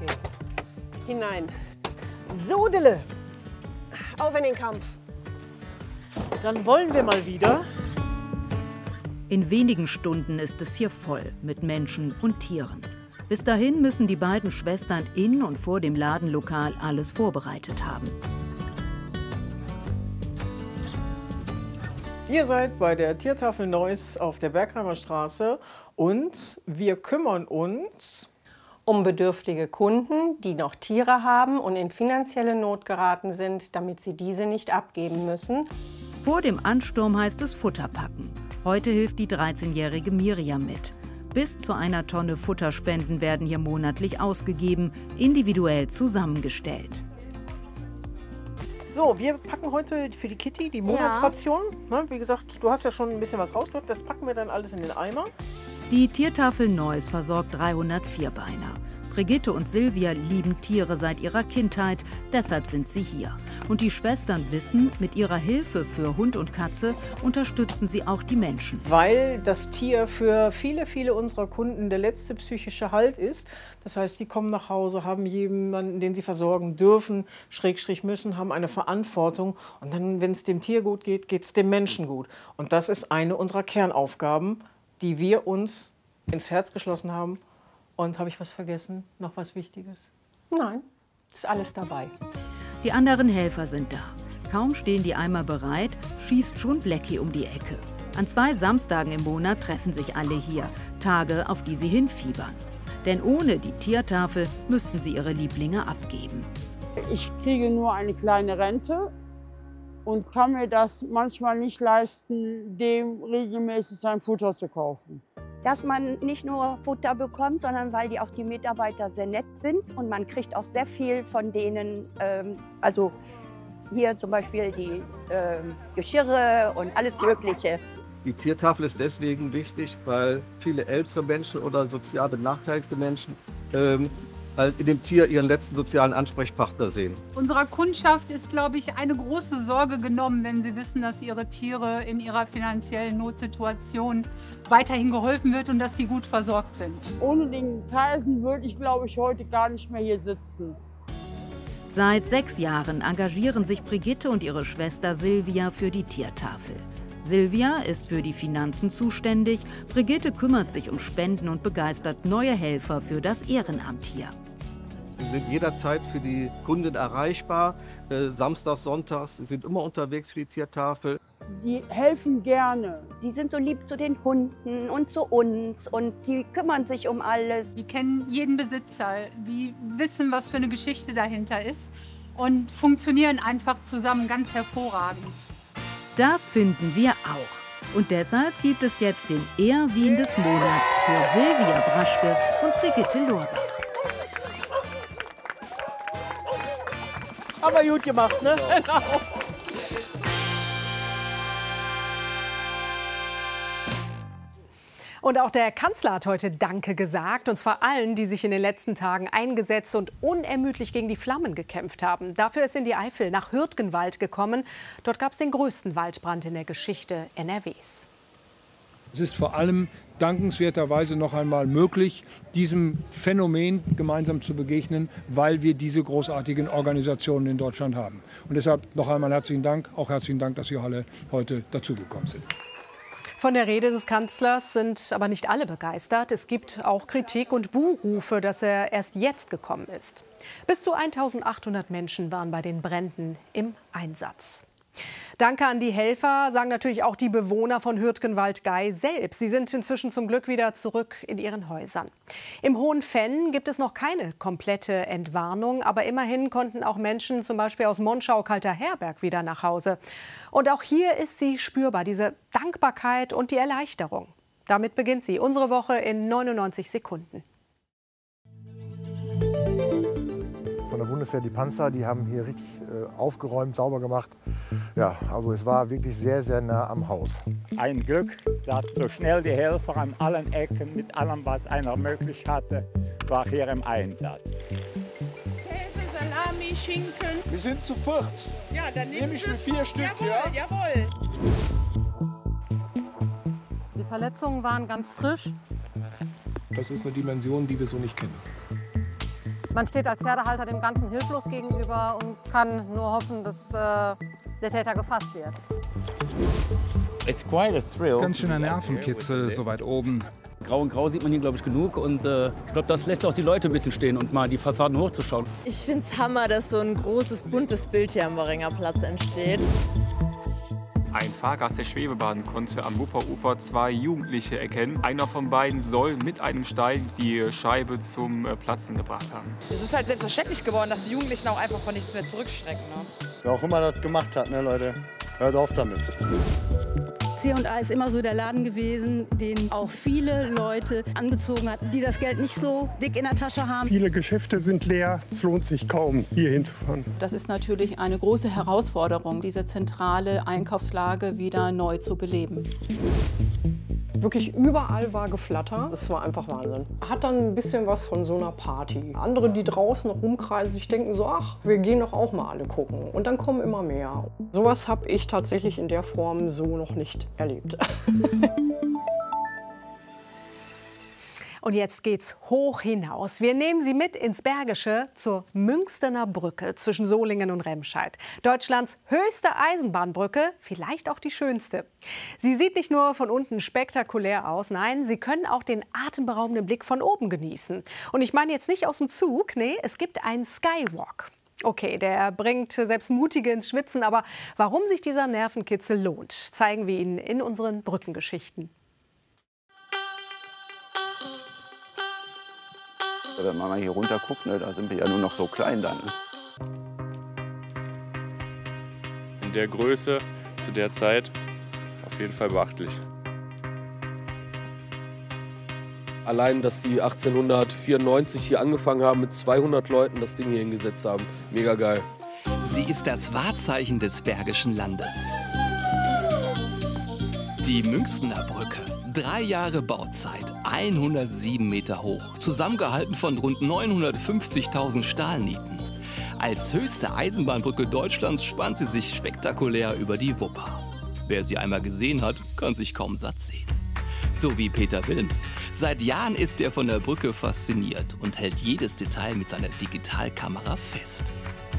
geht's. Hinein. Sodele, Auf in den Kampf. dann wollen wir mal wieder. In wenigen Stunden ist es hier voll mit Menschen und Tieren. Bis dahin müssen die beiden Schwestern in und vor dem Ladenlokal alles vorbereitet haben. Ihr seid bei der Tiertafel Neuss auf der Bergheimer Straße und wir kümmern uns Um bedürftige Kunden, die noch Tiere haben und in finanzielle Not geraten sind, damit sie diese nicht abgeben müssen. Vor dem Ansturm heißt es Futter packen. Heute hilft die 13-jährige Miriam mit. Bis zu einer Tonne Futterspenden werden hier monatlich ausgegeben, individuell zusammengestellt. So, wir packen heute für die Kitty die Monatsration. Ne, wie gesagt, du hast ja schon ein bisschen was rausgeholt. Das packen wir dann alles in den Eimer. Die Tiertafel Neuss versorgt 300 Vierbeiner. Brigitte und Silvia lieben Tiere seit ihrer Kindheit, deshalb sind sie hier. Und die Schwestern wissen, mit ihrer Hilfe für Hund und Katze unterstützen sie auch die Menschen. Weil das Tier für viele, viele unserer Kunden der letzte psychische Halt ist. Das heißt, die kommen nach Hause, haben jemanden, den sie versorgen dürfen, Schrägstrich müssen, haben eine Verantwortung. Und dann, wenn es dem Tier gut geht, geht es dem Menschen gut. Und das ist eine unserer Kernaufgaben, die wir uns ins Herz geschlossen haben. Und habe ich was vergessen? Noch was Wichtiges? Nein, ist alles dabei. Die anderen Helfer sind da. Kaum stehen die Eimer bereit, schießt schon Blackie um die Ecke. An 2 Samstagen im Monat treffen sich alle hier. Tage, auf die sie hinfiebern. Denn ohne die Tiertafel müssten sie ihre Lieblinge abgeben. Ich kriege nur eine kleine Rente und kann mir das manchmal nicht leisten, dem regelmäßig sein Futter zu kaufen. Dass man nicht nur Futter bekommt, sondern weil auch die Mitarbeiter sehr nett sind und man kriegt auch sehr viel von denen, also hier zum Beispiel die Geschirre und alles Mögliche. Die Tiertafel ist deswegen wichtig, weil viele ältere Menschen oder sozial benachteiligte Menschen halt in dem Tier ihren letzten sozialen Ansprechpartner sehen. Unserer Kundschaft ist, glaube ich, eine große Sorge genommen, wenn sie wissen, dass ihre Tiere in ihrer finanziellen Notsituation weiterhin geholfen wird und dass sie gut versorgt sind. Ohne den Tyson würde ich, glaube ich, heute gar nicht mehr hier sitzen. Seit 6 Jahren engagieren sich Brigitte und ihre Schwester Silvia für die Tiertafel. Silvia ist für die Finanzen zuständig, Brigitte kümmert sich um Spenden und begeistert neue Helfer für das Ehrenamt hier. Sie sind jederzeit für die Kunden erreichbar, samstags, sonntags, sie sind immer unterwegs für die Tiertafel. Die helfen gerne. Die sind so lieb zu den Hunden und zu uns und die kümmern sich um alles. Die kennen jeden Besitzer, die wissen, was für eine Geschichte dahinter ist und funktionieren einfach zusammen ganz hervorragend. Das finden wir auch. Und deshalb gibt es jetzt den Ehrwin des Monats für Silvia Braschke und Brigitte Lorbach. Aber gut gemacht, ne? Genau. Und auch der Kanzler hat heute Danke gesagt, und zwar allen, die sich in den letzten Tagen eingesetzt und unermüdlich gegen die Flammen gekämpft haben. Dafür ist in die Eifel nach Hürtgenwald gekommen. Dort gab es den größten Waldbrand in der Geschichte NRWs. Es ist vor allem dankenswerterweise noch einmal möglich, diesem Phänomen gemeinsam zu begegnen, weil wir diese großartigen Organisationen in Deutschland haben. Und deshalb noch einmal herzlichen Dank, auch herzlichen Dank, dass Sie alle heute dazugekommen sind. Von der Rede des Kanzlers sind aber nicht alle begeistert. Es gibt auch Kritik und Buhrufe, dass er erst jetzt gekommen ist. Bis zu 1800 Menschen waren bei den Bränden im Einsatz. Danke an die Helfer, sagen natürlich auch die Bewohner von Hürtgenwald-Gey selbst. Sie sind inzwischen zum Glück wieder zurück in ihren Häusern. Im Hohenfenn gibt es noch keine komplette Entwarnung, aber immerhin konnten auch Menschen zum Beispiel aus Monschau-Kalterherberg wieder nach Hause. Und auch hier ist sie spürbar, diese Dankbarkeit und die Erleichterung. Damit beginnt sie, unsere Woche in 99 Sekunden. Von der Bundeswehr, die Panzer, die haben hier richtig aufgeräumt, sauber gemacht. Ja, also es war wirklich sehr, sehr nah am Haus. Ein Glück, dass so schnell die Helfer an allen Ecken mit allem, was einer möglich hatte, war hier im Einsatz. Käse, Salami, Schinken. Wir sind zu viert. Ja, dann nehme ich mir 4 Stück, jawohl, ja? Jawohl. Die Verletzungen waren ganz frisch. Das ist eine Dimension, die wir so nicht kennen. Man steht als Pferdehalter dem Ganzen hilflos gegenüber und kann nur hoffen, dass der Täter gefasst wird. Ganz schöner Nervenkitzel, so weit oben. Grau und Grau sieht man hier, glaube ich, genug. Und ich glaube, das lässt auch die Leute ein bisschen stehen und mal die Fassaden hochzuschauen. Ich finde es Hammer, dass so ein großes, buntes Bild hier am Worringer Platz entsteht. Ein Fahrgast der Schwebebahn konnte am Wupperufer 2 Jugendliche erkennen. Einer von beiden soll mit einem Stein die Scheibe zum Platzen gebracht haben. Es ist halt selbstverständlich geworden, dass die Jugendlichen auch einfach von nichts mehr zurückschrecken. Ne? Wer auch immer das gemacht hat, ne, Leute, hört auf damit. C&A ist immer so der Laden gewesen, den auch viele Leute angezogen hat, die das Geld nicht so dick in der Tasche haben. Viele Geschäfte sind leer, es lohnt sich kaum, hier hinzufahren. Das ist natürlich eine große Herausforderung, diese zentrale Einkaufslage wieder neu zu beleben. Wirklich überall war Geflatter. Das war einfach Wahnsinn. Hat dann ein bisschen was von so einer Party. Andere, die draußen noch rumkreisen, sich denken so, ach, wir gehen doch auch mal alle gucken. Und dann kommen immer mehr. Sowas habe ich tatsächlich in der Form so noch nicht erlebt. Und jetzt geht's hoch hinaus. Wir nehmen Sie mit ins Bergische zur Münstener Brücke zwischen Solingen und Remscheid. Deutschlands höchste Eisenbahnbrücke, vielleicht auch die schönste. Sie sieht nicht nur von unten spektakulär aus, nein, Sie können auch den atemberaubenden Blick von oben genießen. Und ich meine jetzt nicht aus dem Zug, nee, es gibt einen Skywalk. Okay, der bringt selbst Mutige ins Schwitzen, aber warum sich dieser Nervenkitzel lohnt, zeigen wir Ihnen in unseren Brückengeschichten. Wenn man mal hier runter guckt, ne, da sind wir ja nur noch so klein dann. Ne? In der Größe, zu der Zeit, auf jeden Fall beachtlich. Allein, dass die 1894 hier angefangen haben, mit 200 Leuten das Ding hier hingesetzt haben. Mega geil. Sie ist das Wahrzeichen des Bergischen Landes. Die Münstener Brücke. 3 Jahre Bauzeit, 107 Meter hoch, zusammengehalten von rund 950.000 Stahlnieten. Als höchste Eisenbahnbrücke Deutschlands spannt sie sich spektakulär über die Wupper. Wer sie einmal gesehen hat, kann sich kaum satt sehen. So wie Peter Wilms. Seit Jahren ist er von der Brücke fasziniert und hält jedes Detail mit seiner Digitalkamera fest.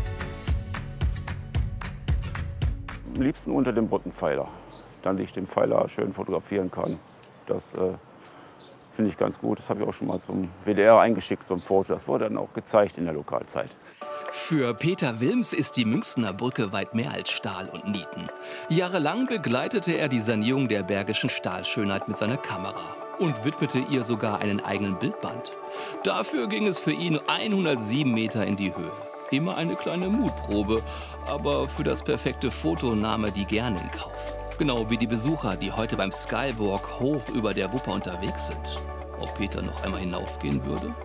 Am liebsten unter dem Brückenpfeiler, damit ich den Pfeiler schön fotografieren kann. Das finde ich ganz gut. Das habe ich auch schon mal zum WDR eingeschickt, so ein Foto. Das wurde dann auch gezeigt in der Lokalzeit. Für Peter Wilms ist die Münstener Brücke weit mehr als Stahl und Nieten. Jahrelang begleitete er die Sanierung der bergischen Stahlschönheit mit seiner Kamera und widmete ihr sogar einen eigenen Bildband. Dafür ging es für ihn 107 Meter in die Höhe. Immer eine kleine Mutprobe, aber für das perfekte Foto nahm er die gerne in Kauf. Genau wie die Besucher, die heute beim Skywalk hoch über der Wupper unterwegs sind. Ob Peter noch einmal hinaufgehen würde?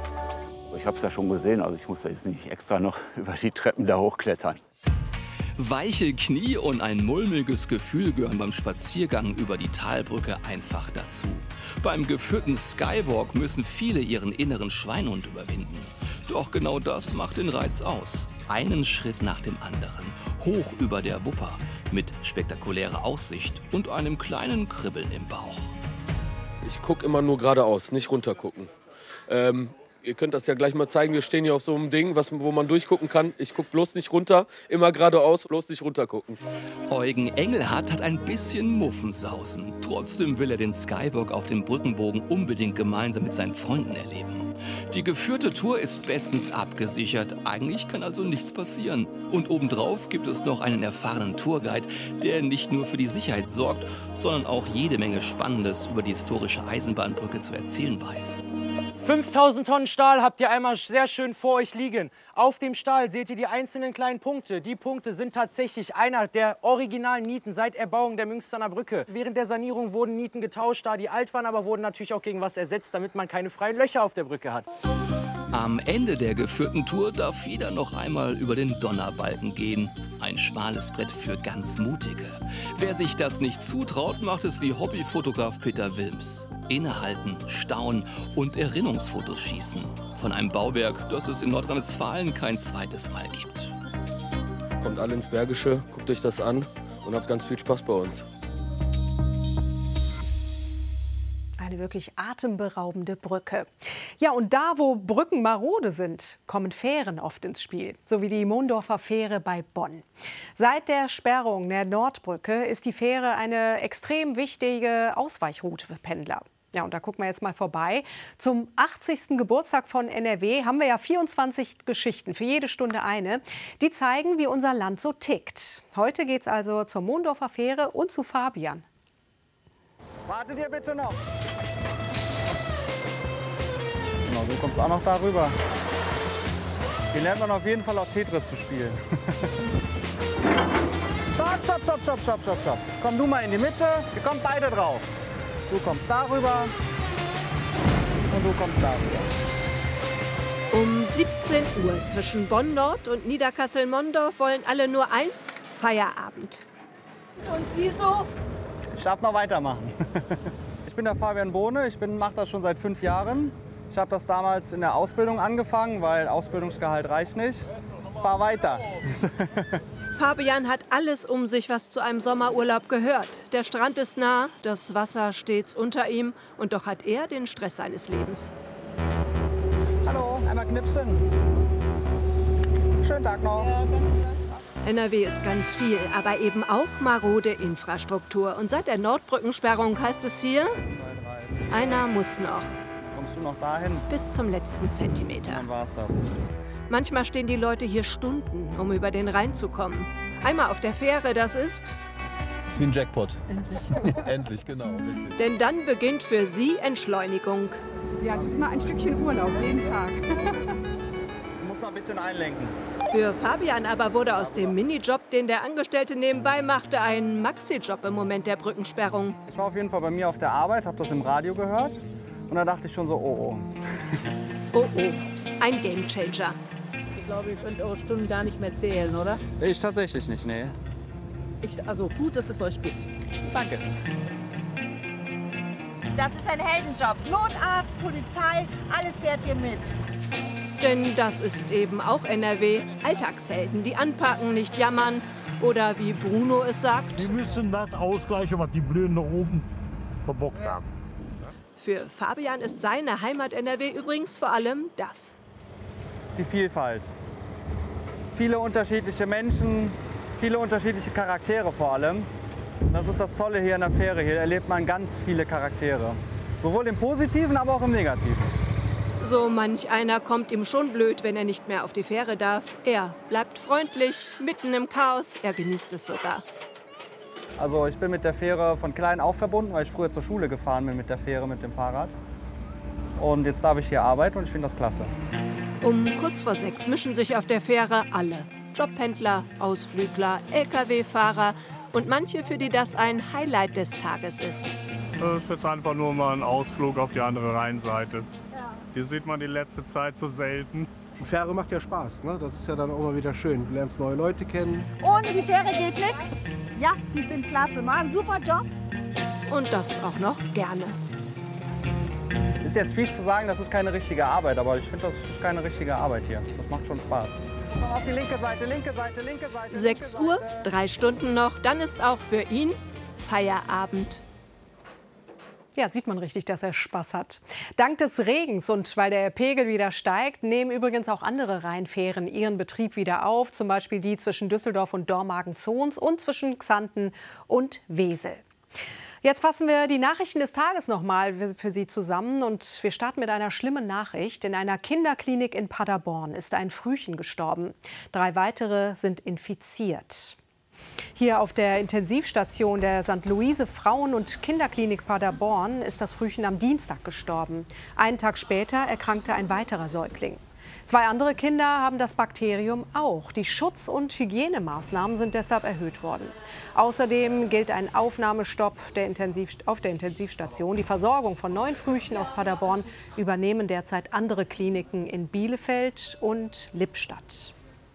Ich habe es ja schon gesehen, also ich muss da jetzt nicht extra noch über die Treppen da hochklettern. Weiche Knie und ein mulmiges Gefühl gehören beim Spaziergang über die Talbrücke einfach dazu. Beim geführten Skywalk müssen viele ihren inneren Schweinehund überwinden. Doch genau das macht den Reiz aus. Einen Schritt nach dem anderen, hoch über der Wupper, mit spektakulärer Aussicht und einem kleinen Kribbeln im Bauch. Ich gucke immer nur geradeaus, nicht runter gucken. Ihr könnt das ja gleich mal zeigen. Wir stehen hier auf so einem Ding, wo man durchgucken kann. Ich gucke bloß nicht runter, immer geradeaus, bloß nicht runter gucken. Eugen Engelhardt hat ein bisschen Muffensausen. Trotzdem will er den Skywalk auf dem Brückenbogen unbedingt gemeinsam mit seinen Freunden erleben. Die geführte Tour ist bestens abgesichert. Eigentlich kann also nichts passieren. Und obendrauf gibt es noch einen erfahrenen Tourguide, der nicht nur für die Sicherheit sorgt, sondern auch jede Menge Spannendes über die historische Eisenbahnbrücke zu erzählen weiß. 5000 Tonnen Stahl habt ihr einmal sehr schön vor euch liegen. Auf dem Stahl seht ihr die einzelnen kleinen Punkte. Die Punkte sind tatsächlich einer der originalen Nieten seit Erbauung der Münstener Brücke. Während der Sanierung wurden Nieten getauscht, da die alt waren, aber wurden natürlich auch gegen was ersetzt, damit man keine freien Löcher auf der Brücke hat. Am Ende der geführten Tour darf jeder noch einmal über den Donnerbalken gehen. Ein schmales Brett für ganz Mutige. Wer sich das nicht zutraut, macht es wie Hobbyfotograf Peter Wilms. Innehalten, staunen und Erinnerungsfotos schießen. Von einem Bauwerk, das es in Nordrhein-Westfalen kein zweites Mal gibt. Kommt alle ins Bergische, guckt euch das an und habt ganz viel Spaß bei uns. Eine eine wirklich atemberaubende Brücke. Ja, und da, wo Brücken marode sind, kommen Fähren oft ins Spiel, so wie die Mondorfer Fähre bei Bonn. Seit der Sperrung der Nordbrücke ist die Fähre eine extrem wichtige Ausweichroute für Pendler. Ja, und da gucken wir jetzt mal vorbei. Zum 80. Geburtstag von NRW haben wir ja 24 Geschichten, für jede Stunde eine. Die zeigen, wie unser Land so tickt. Heute geht es also zur Mondorfer Fähre und zu Fabian. Wartet ihr bitte noch. Genau, du kommst auch noch darüber. Hier lernt man auf jeden Fall auch Tetris zu spielen. Stopp, stopp, stopp, stopp, stopp, stopp, stopp. Komm du mal in die Mitte, wir kommen beide drauf. Du kommst darüber und du kommst darüber. Um 17 Uhr zwischen Bonn-Nord und Niederkassel-Mondorf wollen alle nur eins: Feierabend. Und Sie so? Ich darf noch weitermachen. Ich bin der Fabian Bohne, ich mache das schon seit 5 Jahren. Ich habe das damals in der Ausbildung angefangen, weil Ausbildungsgehalt reicht nicht. Fahr weiter. Fabian hat alles um sich, was zu einem Sommerurlaub gehört. Der Strand ist nah, das Wasser stets unter ihm. Und doch hat er den Stress seines Lebens. Hallo, einmal knipsen. Schönen Tag noch. NRW ist ganz viel, aber eben auch marode Infrastruktur. Und seit der Nordbrückensperrung heißt es hier, einer muss noch. Kommst du noch dahin? Bis zum letzten Zentimeter. Dann war's das. Manchmal stehen die Leute hier Stunden, um über den Rhein zu kommen. Einmal auf der Fähre, das ist... Das ist wie ein Jackpot. Endlich, genau, richtig. Denn dann beginnt für sie Entschleunigung. Ja, es ist mal ein Stückchen Urlaub, jeden Tag. Du musst noch ein bisschen einlenken. Für Fabian aber wurde aus dem Minijob, den der Angestellte nebenbei machte, ein Maxi-Job im Moment der Brückensperrung. Ich war auf jeden Fall bei mir auf der Arbeit, habe das im Radio gehört. Und da dachte ich schon so, oh, oh. Oh, oh, ein Gamechanger. Ich glaube, ihr könnt eure Stunden gar nicht mehr zählen, oder? Ich tatsächlich nicht, nee. Also gut, dass es euch gibt. Danke. Das ist ein Heldenjob. Notarzt, Polizei, alles fährt hier mit. Denn das ist eben auch NRW. Alltagshelden, die anpacken, nicht jammern. Oder wie Bruno es sagt. Wir müssen das ausgleichen, was die Blöden da oben verbockt haben. Für Fabian ist seine Heimat NRW übrigens vor allem das. Die Vielfalt. Viele unterschiedliche Menschen, viele unterschiedliche Charaktere vor allem. Das ist das Tolle hier in der Fähre. Hier erlebt man ganz viele Charaktere. Sowohl im Positiven, aber auch im Negativen. So manch einer kommt ihm schon blöd, wenn er nicht mehr auf die Fähre darf. Er bleibt freundlich, mitten im Chaos. Er genießt es sogar. Also ich bin mit der Fähre von klein auf verbunden, weil ich früher zur Schule gefahren bin mit der Fähre, mit dem Fahrrad. Und jetzt darf ich hier arbeiten und ich finde das klasse. Um kurz vor 6 mischen sich auf der Fähre alle. Jobpendler, Ausflügler, Lkw-Fahrer und manche, für die das ein Highlight des Tages ist. Das ist jetzt einfach nur mal ein Ausflug auf die andere Rheinseite. Hier sieht man die letzte Zeit so selten. Die Fähre macht ja Spaß, ne? Das ist ja dann auch mal wieder schön. Du lernst neue Leute kennen. Ohne die Fähre geht nichts. Ja, die sind klasse, machen einen super Job. Und das auch noch gerne. Ist jetzt fies zu sagen, das ist keine richtige Arbeit, aber ich finde, das ist keine richtige Arbeit hier. Das macht schon Spaß. Komm auf die linke Seite, linke Seite, linke Seite. 6 Uhr, 3 Stunden noch, dann ist auch für ihn Feierabend. Ja, sieht man richtig, dass er Spaß hat. Dank des Regens und weil der Pegel wieder steigt, nehmen übrigens auch andere Rheinfähren ihren Betrieb wieder auf. Zum Beispiel die zwischen Düsseldorf und Dormagen-Zons und zwischen Xanten und Wesel. Jetzt fassen wir die Nachrichten des Tages noch mal für Sie zusammen. Und wir starten mit einer schlimmen Nachricht. In einer Kinderklinik in Paderborn ist ein Frühchen gestorben. 3 weitere sind infiziert. Hier auf der Intensivstation der St. Luise Frauen- und Kinderklinik Paderborn ist das Frühchen am Dienstag gestorben. Einen Tag später erkrankte ein weiterer Säugling. 2 andere Kinder haben das Bakterium auch. Die Schutz- und Hygienemaßnahmen sind deshalb erhöht worden. Außerdem gilt ein Aufnahmestopp auf der Intensivstation. Die Versorgung von 9 Frühchen aus Paderborn übernehmen derzeit andere Kliniken in Bielefeld und Lippstadt.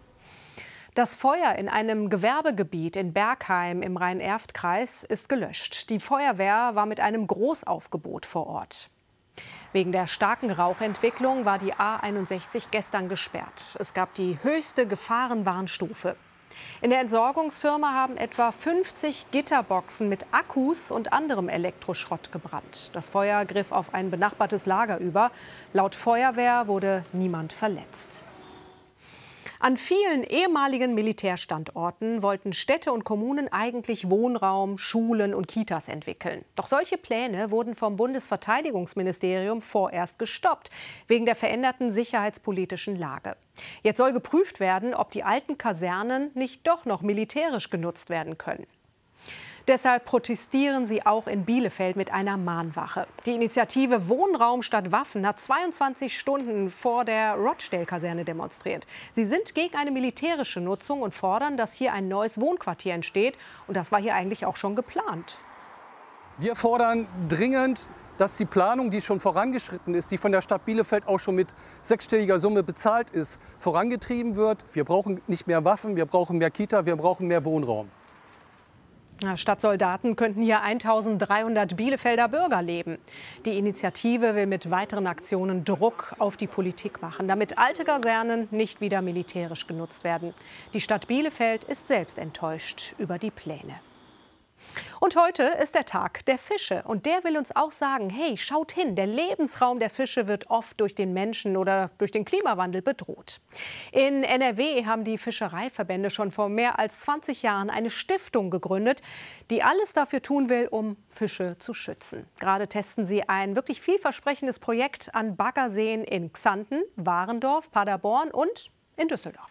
Das Feuer in einem Gewerbegebiet in Bergheim im Rhein-Erft-Kreis ist gelöscht. Die Feuerwehr war mit einem Großaufgebot vor Ort. Wegen der starken Rauchentwicklung war die A61 gestern gesperrt. Es gab die höchste Gefahrenwarnstufe. In der Entsorgungsfirma haben etwa 50 Gitterboxen mit Akkus und anderem Elektroschrott gebrannt. Das Feuer griff auf ein benachbartes Lager über. Laut Feuerwehr wurde niemand verletzt. An vielen ehemaligen Militärstandorten wollten Städte und Kommunen eigentlich Wohnraum, Schulen und Kitas entwickeln. Doch solche Pläne wurden vom Bundesverteidigungsministerium vorerst gestoppt, wegen der veränderten sicherheitspolitischen Lage. Jetzt soll geprüft werden, ob die alten Kasernen nicht doch noch militärisch genutzt werden können. Deshalb protestieren sie auch in Bielefeld mit einer Mahnwache. Die Initiative Wohnraum statt Waffen hat 22 Stunden vor der Rochdale-Kaserne demonstriert. Sie sind gegen eine militärische Nutzung und fordern, dass hier ein neues Wohnquartier entsteht. Und das war hier eigentlich auch schon geplant. Wir fordern dringend, dass die Planung, die schon vorangeschritten ist, die von der Stadt Bielefeld auch schon mit sechsstelliger Summe bezahlt ist, vorangetrieben wird. Wir brauchen nicht mehr Waffen, wir brauchen mehr Kita, wir brauchen mehr Wohnraum. Statt Soldaten könnten hier 1300 Bielefelder Bürger leben. Die Initiative will mit weiteren Aktionen Druck auf die Politik machen, damit alte Kasernen nicht wieder militärisch genutzt werden. Die Stadt Bielefeld ist selbst enttäuscht über die Pläne. Und heute ist der Tag der Fische. Und der will uns auch sagen, hey, schaut hin, der Lebensraum der Fische wird oft durch den Menschen oder durch den Klimawandel bedroht. In NRW haben die Fischereiverbände schon vor mehr als 20 Jahren eine Stiftung gegründet, die alles dafür tun will, um Fische zu schützen. Gerade testen sie ein wirklich vielversprechendes Projekt an Baggerseen in Xanten, Warendorf, Paderborn und in Düsseldorf.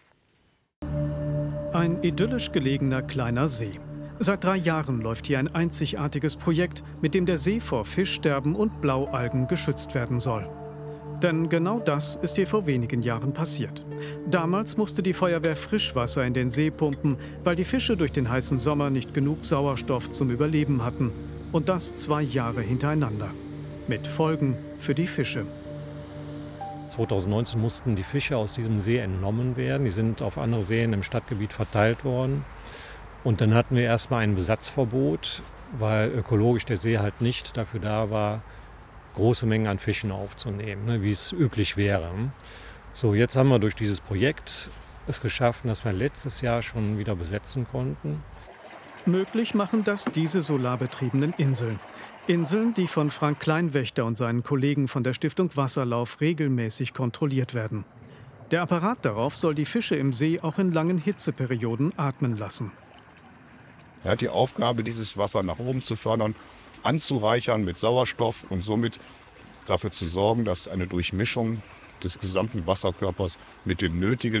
Ein idyllisch gelegener kleiner See. Seit 3 Jahren läuft hier ein einzigartiges Projekt, mit dem der See vor Fischsterben und Blaualgen geschützt werden soll. Denn genau das ist hier vor wenigen Jahren passiert. Damals musste die Feuerwehr Frischwasser in den See pumpen, weil die Fische durch den heißen Sommer nicht genug Sauerstoff zum Überleben hatten. Und das 2 Jahre hintereinander. Mit Folgen für die Fische. 2019 mussten die Fische aus diesem See entnommen werden. Die sind auf andere Seen im Stadtgebiet verteilt worden. Und dann hatten wir erstmal ein Besatzverbot, weil ökologisch der See halt nicht dafür da war, große Mengen an Fischen aufzunehmen, wie es üblich wäre. So, jetzt haben wir durch dieses Projekt es geschaffen, dass wir letztes Jahr schon wieder besetzen konnten. Möglich machen das diese solarbetriebenen Inseln. Inseln, die von Frank Kleinwächter und seinen Kollegen von der Stiftung Wasserlauf regelmäßig kontrolliert werden. Der Apparat darauf soll die Fische im See auch in langen Hitzeperioden atmen lassen. Er hat die Aufgabe, dieses Wasser nach oben zu fördern, anzureichern mit Sauerstoff und somit dafür zu sorgen, dass eine Durchmischung des gesamten Wasserkörpers mit dem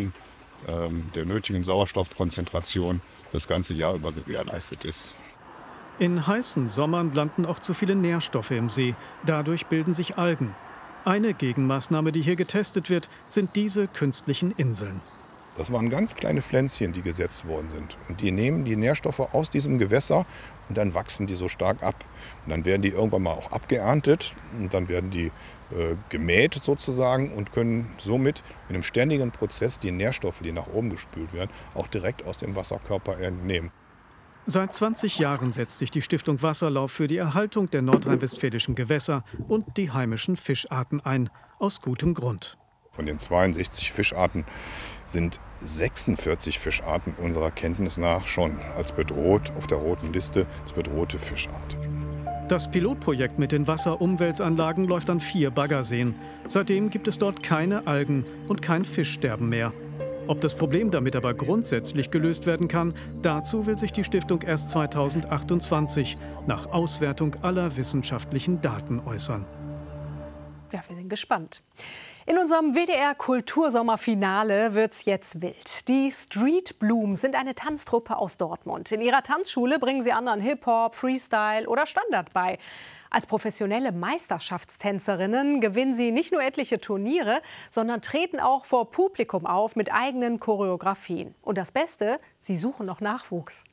der nötigen Sauerstoffkonzentration das ganze Jahr über gewährleistet ist. In heißen Sommern landen auch zu viele Nährstoffe im See. Dadurch bilden sich Algen. Eine Gegenmaßnahme, die hier getestet wird, sind diese künstlichen Inseln. Das waren ganz kleine Pflänzchen, die gesetzt worden sind. Und die nehmen die Nährstoffe aus diesem Gewässer und dann wachsen die so stark ab. Und dann werden die irgendwann mal auch abgeerntet und dann werden die gemäht sozusagen und können somit in einem ständigen Prozess die Nährstoffe, die nach oben gespült werden, auch direkt aus dem Wasserkörper entnehmen. Seit 20 Jahren setzt sich die Stiftung Wasserlauf für die Erhaltung der nordrhein-westfälischen Gewässer und die heimischen Fischarten ein. Aus gutem Grund. Von den 62 Fischarten sind 46 Fischarten unserer Kenntnis nach schon als bedroht auf der roten Liste als bedrohte Fischart. Das Pilotprojekt mit den Wasserumwälzanlagen läuft an 4 Baggerseen. Seitdem gibt es dort keine Algen und kein Fischsterben mehr. Ob das Problem damit aber grundsätzlich gelöst werden kann, dazu will sich die Stiftung erst 2028 nach Auswertung aller wissenschaftlichen Daten äußern. Ja, wir sind gespannt. In unserem WDR-Kultursommerfinale wird's jetzt wild. Die Street Blooms sind eine Tanztruppe aus Dortmund. In ihrer Tanzschule bringen sie anderen Hip-Hop, Freestyle oder Standard bei. Als professionelle Meisterschaftstänzerinnen gewinnen sie nicht nur etliche Turniere, sondern treten auch vor Publikum auf mit eigenen Choreografien. Und das Beste, sie suchen noch Nachwuchs.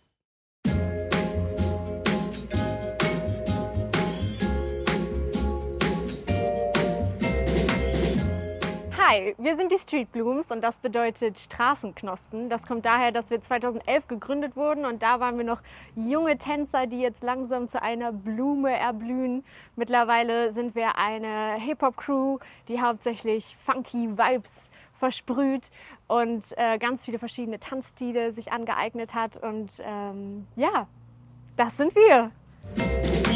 Hi, wir sind die Street Blooms und das bedeutet Straßenknospen. Das kommt daher, dass wir 2011 gegründet wurden und da waren wir noch junge Tänzer, die jetzt langsam zu einer Blume erblühen. Mittlerweile sind wir eine Hip-Hop-Crew, die hauptsächlich funky Vibes versprüht und ganz viele verschiedene Tanzstile sich angeeignet hat. Und ja, das sind wir.